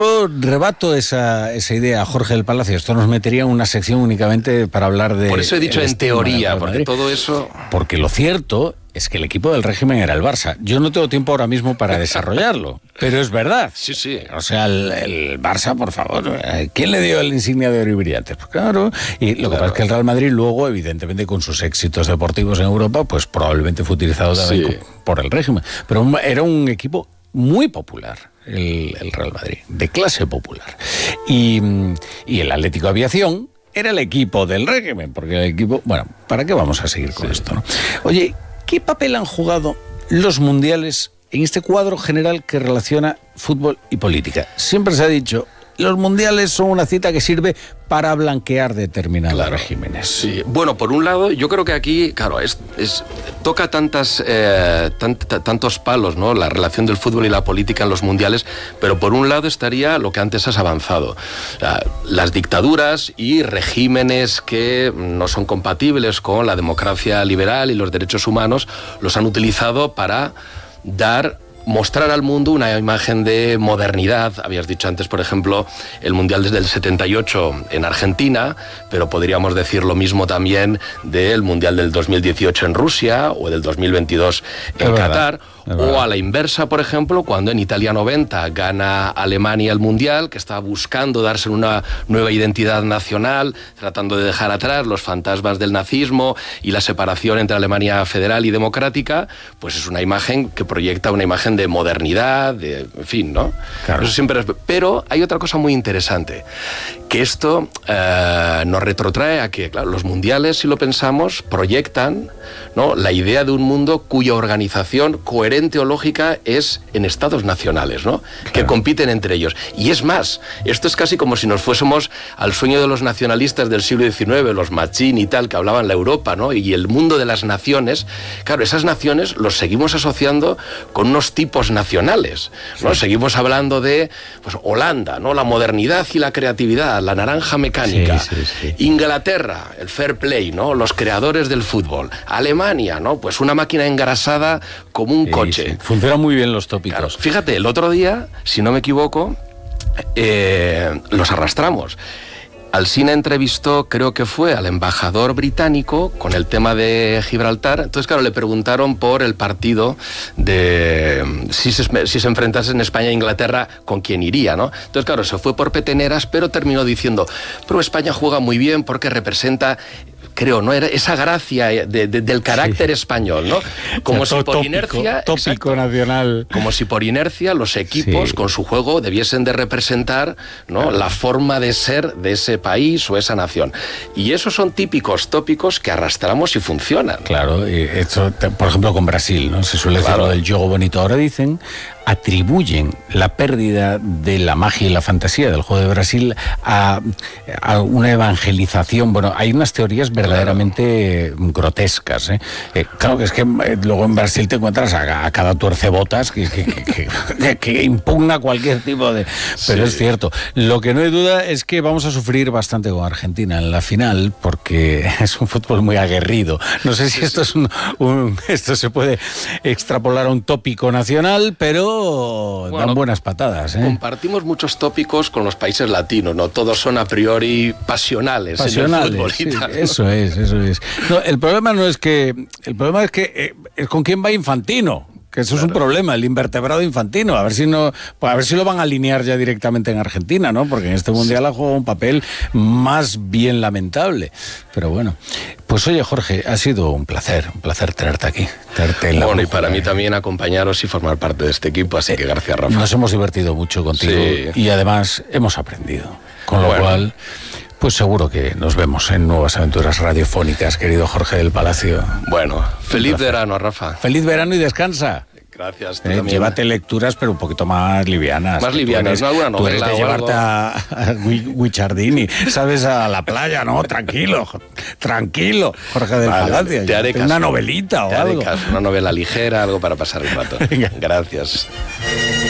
Yo rebato esa idea, Jorge del Palacio. Esto nos metería en una sección únicamente para hablar de... Por eso he dicho en teoría, porque todo eso... Porque lo cierto es que el equipo del régimen era el Barça. Yo no tengo tiempo ahora mismo para desarrollarlo, pero es verdad. Sí, sí. O sea, el Barça, por favor, ¿quién le dio el insignia de oro y brillantes? Pues claro, y lo que pasa es que el Real Madrid luego, evidentemente, con sus éxitos deportivos en Europa, pues probablemente fue utilizado también por el régimen. Pero era un equipo muy popular. El Real Madrid, de clase popular. Y el Atlético Aviación era el equipo del régimen, porque el equipo... Bueno, ¿para qué vamos a seguir con esto, no? Oye, ¿qué papel han jugado los mundiales en este cuadro general que relaciona fútbol y política? Siempre se ha dicho, los mundiales son una cita que sirve para blanquear determinados regímenes. Sí. Bueno, por un lado, yo creo que aquí, claro, toca tantos palos, ¿no? La relación del fútbol y la política en los mundiales, pero por un lado estaría lo que antes has avanzado. Las dictaduras y regímenes que no son compatibles con la democracia liberal y los derechos humanos los han utilizado para mostrar al mundo una imagen de modernidad. Habías dicho antes, por ejemplo, el Mundial desde el 78 en Argentina, pero podríamos decir lo mismo también del Mundial del 2018 en Rusia o del 2022 en Qatar. O a la inversa, por ejemplo, cuando en Italia 90 gana Alemania el Mundial, que está buscando darse una nueva identidad nacional, tratando de dejar atrás los fantasmas del nazismo y la separación entre Alemania federal y democrática, pues es una imagen que proyecta una imagen de modernidad, en fin, ¿no? Claro. Eso siempre pero hay otra cosa muy interesante, que esto nos retrotrae a que, claro, los mundiales, si lo pensamos, proyectan, ¿no?, la idea de un mundo cuya organización coherente o lógica es en estados nacionales, ¿no? Claro. Que compiten entre ellos. Y es más, esto es casi como si nos fuésemos al sueño de los nacionalistas del siglo XIX, los Mazzini y tal, que hablaban la Europa, ¿no? Y el mundo de las naciones. Claro, esas naciones los seguimos asociando con unos tipos nacionales, ¿no? Sí. Seguimos hablando de, pues, Holanda, ¿no?, la modernidad y la creatividad, la naranja mecánica. Sí. Inglaterra, el fair play, ¿no?, los creadores del fútbol. Alemania, ¿no?, pues una máquina engrasada como un coche. Sí. Funcionan muy bien los tópicos. Claro. Fíjate, el otro día, si no me equivoco, los arrastramos. Alsina entrevistó, creo que fue, al embajador británico con el tema de Gibraltar. Entonces, claro, le preguntaron por el partido de si se enfrentase en España e Inglaterra, con quién iría, ¿no? Entonces, claro, se fue por peteneras, pero terminó diciendo, pero España juega muy bien porque representa, creo, ¿no?, era esa gracia del carácter español, ¿no? Como si por inercia... Tópico nacional. Como si por inercia los equipos, con su juego, debiesen de representar, ¿no?, la forma de ser de ese país o esa nación. Y esos son típicos tópicos que arrastramos y funcionan. Claro, y esto, por ejemplo, con Brasil, ¿no? Se suele decir lo del juego bonito. Ahora dicen, atribuyen la pérdida de la magia y la fantasía del juego de Brasil a una evangelización. Bueno, hay unas teorías verdaderamente grotescas, ¿eh? Claro, que es que luego en Brasil te encuentras a cada tuercebotas que impugna cualquier tipo de... Pero es cierto. Lo que no hay duda es que vamos a sufrir bastante con Argentina en la final, porque es un fútbol muy aguerrido. No sé si esto es esto se puede extrapolar a un tópico nacional, pero bueno, dan buenas patadas, ¿eh? Compartimos muchos tópicos con los países latinos, ¿no? Todos son a priori pasionales en el fútbol. Sí, eso es. No, el problema es que es con quién va Infantino. Que eso es un problema, el invertebrado Infantino. A ver si lo van a alinear ya directamente en Argentina, ¿no? Porque en este mundial ha jugado un papel más bien lamentable. Pero bueno, pues oye, Jorge, ha sido un placer tenerte aquí. Bueno, y para mí también acompañaros y formar parte de este equipo, así que gracias, Rafa. Nos hemos divertido mucho contigo y además hemos aprendido. Con lo cual, pues seguro que nos vemos en nuevas aventuras radiofónicas, querido Jorge del Palacio. Bueno, feliz verano, Rafa. Feliz verano y descansa. Gracias. Llévate lecturas, pero un poquito más livianas. Más livianas, ¿no? Alguna novela. Tú eres de llevarte a Guicciardini, ¿sabes? A la playa, ¿no? Tranquilo, Jorge del Palacio. Te haré caso. Una novelita o algo. Una novela ligera, algo para pasar el rato. Gracias.